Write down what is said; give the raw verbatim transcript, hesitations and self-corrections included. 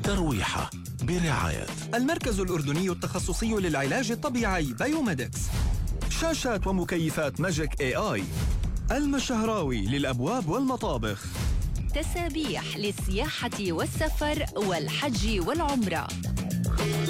ترويحة برعاية المركز الأردني التخصصي للعلاج الطبيعي بايوميدكس. شاشات ومكيفات ماجيك اي اي. المشهراوي للأبواب والمطابخ. تسابيح للسياحة والسفر والحج والعمرة.